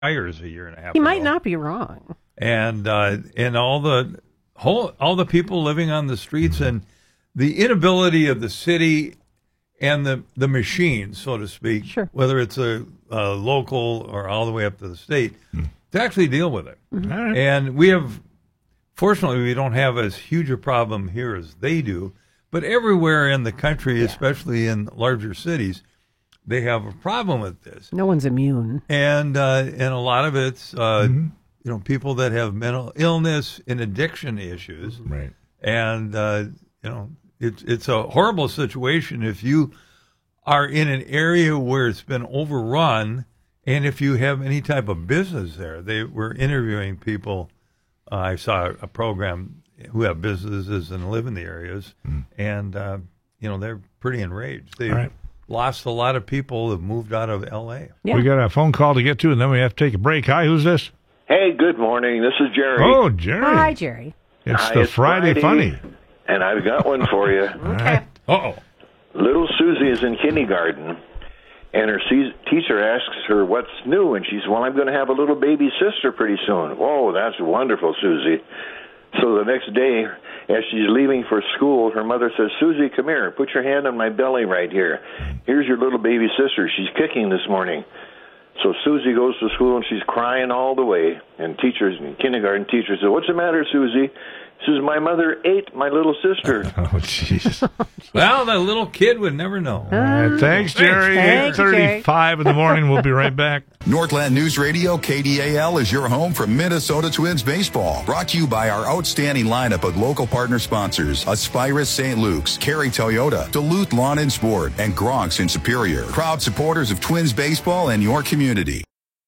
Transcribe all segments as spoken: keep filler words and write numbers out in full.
retires a year and a half He ago. might not be wrong. And uh, and all the whole all the people living on the streets and the inability of the city and the the machines, so to speak, Sure. whether it's a, a local or all the way up to the state, mm. to actually deal with it. Mm-hmm. All right. And we have, fortunately, we don't have as huge a problem here as they do. But everywhere in the country, yeah. especially in larger cities, they have a problem with this. No one's immune. And uh, and a lot of it's uh, mm-hmm. you know, people that have mental illness and addiction issues. Right. And uh, you know, it's it's a horrible situation if you are in an area where it's been overrun, and if you have any type of business there. They were interviewing people. Uh, I saw a program who have businesses and live in the areas, mm. and uh, you know, they're pretty enraged. They've right. lost a lot of people that moved out of L A. Yeah. We got a phone call to get to, and then we have to take a break. Hi, who's this? Hey, good morning. This is Jerry. Oh, Jerry. Hi, Jerry. It's Hi, the it's Friday, Friday, Funny. And I've got one for you. Okay. Uh-oh. Little Susie is in kindergarten, and her se- teacher asks her what's new, and she says, well, I'm going to have a little baby sister pretty soon. Whoa, that's wonderful, Susie. So the next day, as she's leaving for school, her mother says, Susie, come here. Put your hand on my belly right here. Here's your little baby sister. She's kicking this morning. So Susie goes to school, and she's crying all the way. And teachers, and kindergarten teachers say, what's the matter, Susie? She says, my mother ate my little sister. Oh, jeez. Well, the little kid would never know. All right, thanks, Jerry. Thanks, eight thirty-five in the morning. We'll be right back. Northland News Radio, K D A L, is your home for Minnesota Twins baseball. Brought to you by our outstanding lineup of local partner sponsors, Aspirus Saint Luke's, Carey Toyota, Duluth Lawn and Sport, and Gronks in Superior. Proud supporters of Twins baseball and your community.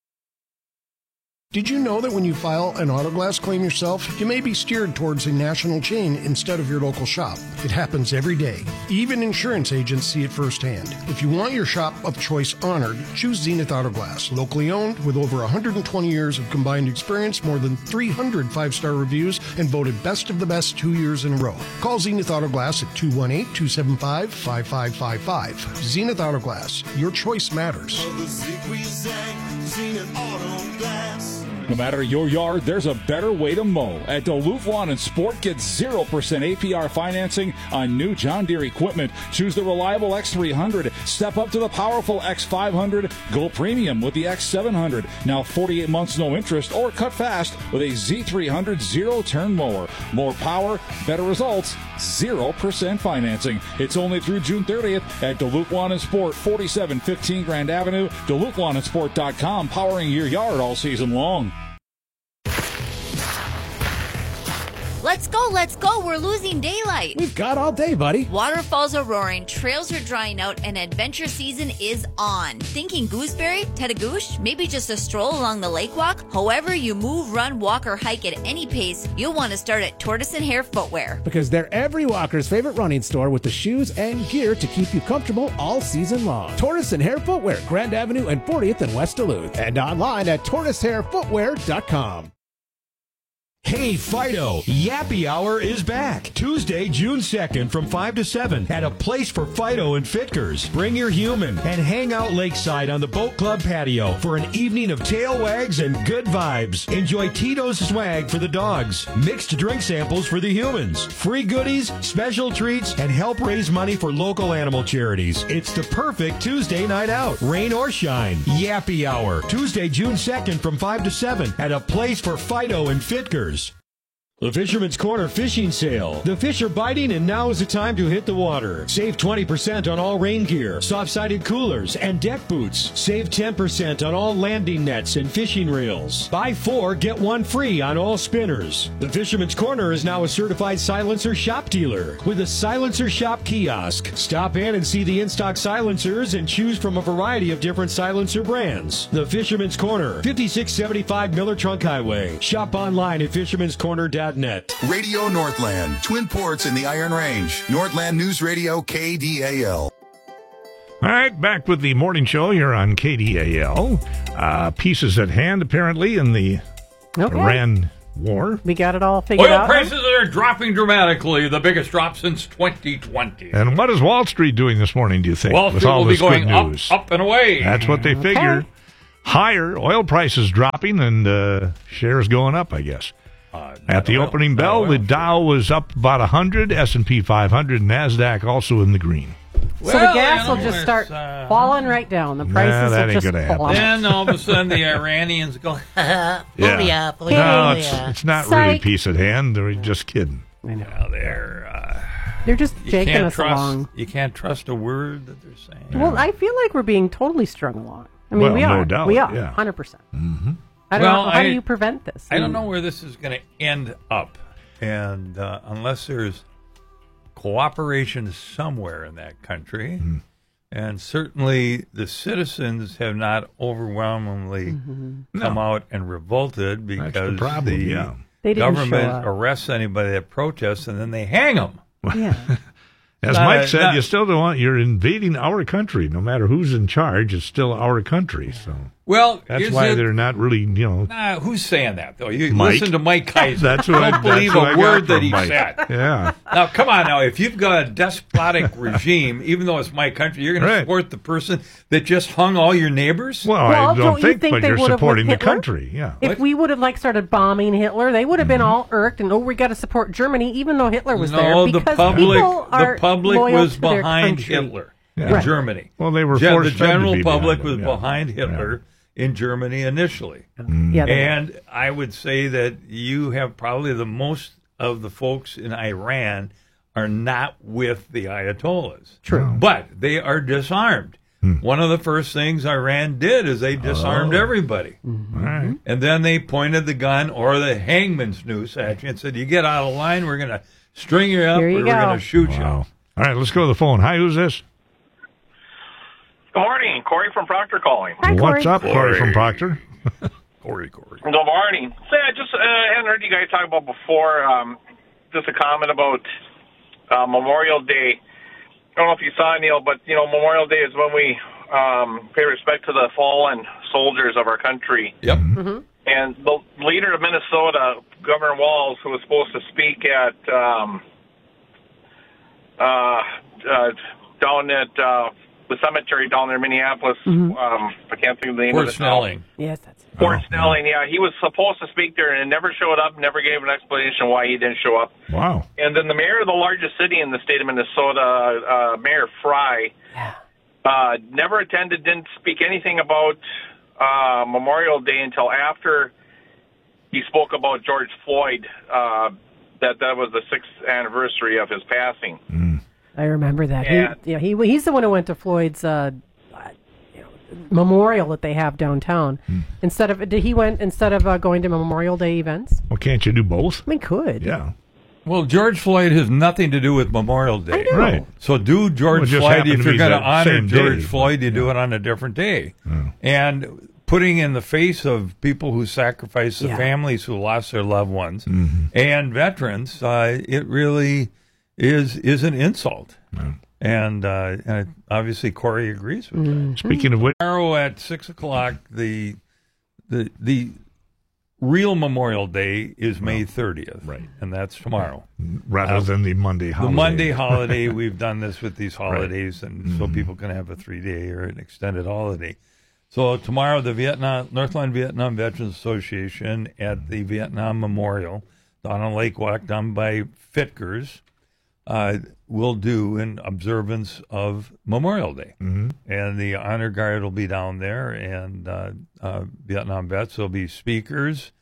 Did you know that when you file an Autoglass claim yourself, you may be steered towards a national chain instead of your local shop? It happens every day. Even insurance agents see it firsthand. If you want your shop of choice honored, choose Zenith Autoglass. Locally owned, with over one hundred twenty years of combined experience, more than three hundred five-star reviews, and voted best of the best two years in a row. Call Zenith Autoglass at two one eight, two seven five, five five five five. Zenith Autoglass. Your choice matters. No matter your yard, there's a better way to mow. At Duluth Lawn and Sport, get zero percent A P R financing on new John Deere equipment. Choose the reliable X three hundred. Step up to the powerful X five hundred. Go premium with the X seven hundred. Now forty-eight months no interest, or cut fast with a Z three hundred zero-turn mower. More power, better results, zero percent financing. It's only through June thirtieth at Duluth Lawn and Sport, forty-seven fifteen Grand Avenue, Duluth Lawn and Sport dot com, powering your yard all season long. Let's go, let's go. We're losing daylight. We've got all day, buddy. Waterfalls are roaring, trails are drying out, and adventure season is on. Thinking gooseberry, Tedagoosh, maybe just a stroll along the lake walk? However you move, run, walk, or hike at any pace, you'll want to start at Tortoise and Hare Footwear. Because they're every walker's favorite running store with the shoes and gear to keep you comfortable all season long. Tortoise and Hare Footwear, Grand Avenue and fortieth in West Duluth. And online at tortoise hare footwear dot com. Hey Fido, Yappy Hour is back. Tuesday, June second from five to seven at a place for Fido and Fitkers. Bring your human and hang out lakeside on the Boat Club patio for an evening of tail wags and good vibes. Enjoy Tito's swag for the dogs, mixed drink samples for the humans, free goodies, special treats, and help raise money for local animal charities. It's the perfect Tuesday night out, rain or shine. Yappy Hour, Tuesday, June second from five to seven at a place for Fido and Fitkers. The Fisherman's Corner Fishing Sale. The fish are biting, and now is the time to hit the water. Save twenty percent on all rain gear, soft-sided coolers, and deck boots. Save ten percent on all landing nets and fishing reels. Buy four, get one free on all spinners. The Fisherman's Corner is now a certified silencer shop dealer with a Silencer Shop kiosk. Stop in and see the in-stock silencers and choose from a variety of different silencer brands. The Fisherman's Corner, fifty-six seventy-five Miller Trunk Highway. Shop online at fishermans corner dot com. Net. Radio Northland, Twin Ports in the Iron Range. Northland News Radio, K D A L. All right, back with the morning show here on K D A L. Uh, pieces at hand, apparently, in the okay. Iran war. We got it all figured Oil out. Oil prices are dropping dramatically, the biggest drop since twenty twenty. And what is Wall Street doing this morning, do you think? Wall Street with all will be this going good up, news? up and away. That's what they figure. Okay. higher. Oil prices dropping and uh, shares going up, I guess. Uh, At the oil, opening bell, oil. the Dow was up about one hundred, S and P five hundred, NASDAQ also in the green. So the Well, gas you know, will just it's, start uh, falling right down. The Nah, prices that will ain't just gonna happen. plummet. Then all of a sudden the Iranians go, Yeah. Booyah, booyah, No, it's, booyah. it's not really Psych. peace at hand. They're just kidding. I know. well, they're, uh, They're just you jaking can't us trust, along. you can't trust a word that they're saying. Well, I feel like we're being totally strung along. I mean, Well, we no are. doubt, we are, yeah. one hundred percent. Mm-hmm. I don't Well, know. How I- do you prevent this? I don't know where this is going to end up, and uh, unless there's cooperation somewhere in that country, Hmm. and certainly the citizens have not overwhelmingly come out and revolted because That's the problem, yeah. They didn't show government up. arrests anybody that protests, and then they hang them. Yeah. As Not- Mike said, not- you still don't want, you're invading our country. No matter who's in charge, it's still our country. So Well, that's is why it- they're not really, you know. Nah, who's saying that though? You Mike. listen to Mike Kaiser. That's what I don't that's believe what I a got word that from he Mike. said. Yeah. Now, come on now. If you've got a despotic regime, even though it's my country, you're going Right. to support the person that just hung all your neighbors? Well, Well, I don't, don't you think, think but they you're would've with supporting the Hitler? country. Yeah. If What? we would have like started bombing Hitler, they would have been all irked and oh, we got to support Germany, even though Hitler was there. no, the Because public, people are the public loyal was to their behind country. Hitler Yeah. in Right. Germany. Well, they were Gen- forced the them to general be public behind was him, yeah. behind Hitler in Germany initially. Yeah, they were. And I would say that you have probably the most of the folks in Iran are not with the Ayatollahs. True. But they are disarmed. One of the first things Iran did is they disarmed Oh. everybody. All right. And then they pointed the gun or the hangman's noose at you and said, you get out of line, we're going to string you up Here you or we're go. going to shoot you. Wow. All right, let's go to the phone. Hi, who's this? Good morning, Corey from Proctor calling. Hi, What's Corey. up, Corey from Proctor? Corey, Corey. Good morning. Say, I just uh, hadn't heard you guys talk about before. Um, just a comment about uh, Memorial Day. I don't know if you saw, Neil, but you know, Memorial Day is when we um, pay respect to the fallen soldiers of our country. Yep. Mm-hmm. And the leader of Minnesota, Governor Walz, who was supposed to speak at um, uh, uh, down at uh, the cemetery down there in Minneapolis. Mm-hmm. Um, I can't think of the name Fort of it. Snelling. Yes, that's Fort Oh, Snelling, yeah. He was supposed to speak there and never showed up, never gave an explanation why he didn't show up. Wow. And then the mayor of the largest city in the state of Minnesota, uh, Mayor Fry, uh, never attended, didn't speak anything about uh, Memorial Day until after he spoke about George Floyd, uh, that that was the sixth anniversary of his passing. I remember that. And- he, yeah, he he's the one who went to Floyd's uh, you know, memorial that they have downtown. Instead of did he went instead of uh, going to Memorial Day events? Well, can't you do both? I mean, could. Yeah. Well, George Floyd has nothing to do with Memorial Day. I know. Right. So do George Well, it just Floyd, happened if to you're be going to the honor same George day. Floyd, you do it on a different day. And putting in the face of people who sacrificed the Yeah. families who lost their loved ones Mm-hmm. and veterans, uh, it really is is an insult. And, uh, and obviously Corey agrees with that. Speaking of which, Tomorrow at six o'clock, the the the real Memorial Day is May thirtieth, right. and that's tomorrow. rather Uh, than the Monday holiday. The Monday holiday, we've done this with these holidays, and so people can have a three-day or an extended holiday. So tomorrow, the Vietnam Northland Vietnam Veterans Association at the Vietnam Memorial down on Lake Walk, done by Fitkers, uh, will do in observance of Memorial Day. Mm-hmm. And the honor guard will be down there, and uh, uh, Vietnam vets will be speakers,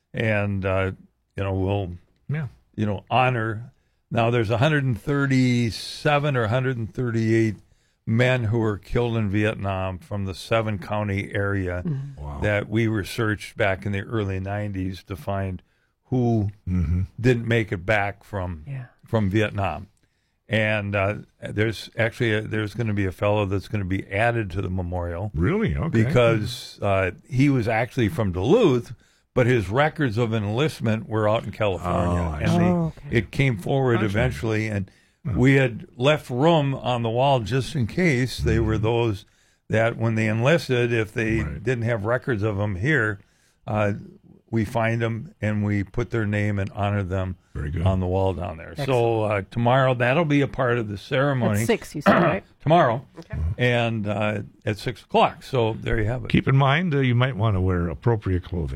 and uh, you know we'll Yeah. you know honor. Now there's one hundred thirty-seven or one hundred thirty-eight men who were killed in Vietnam from the seven county area Wow. that we researched back in the early nineties to find who Mm-hmm. didn't make it back from Yeah. from Vietnam. And uh, there's actually a, there's going to be a fellow that's going to be added to the memorial Really? Okay. because uh, he was actually from Duluth, but his records of enlistment were out in California, Oh, I and see. they, Oh, okay. it came forward Gotcha. eventually. And we had left room on the wall just in case they were those that when they enlisted, if they Right. didn't have records of them here, uh, we find them and we put their name and honor them Very good. on the wall down there. Excellent. So uh, tomorrow, that'll be a part of the ceremony. At six, you said, right? Tomorrow, okay. and uh, at six o'clock. So there you have it. Keep in mind, uh, you might want to wear appropriate clothing.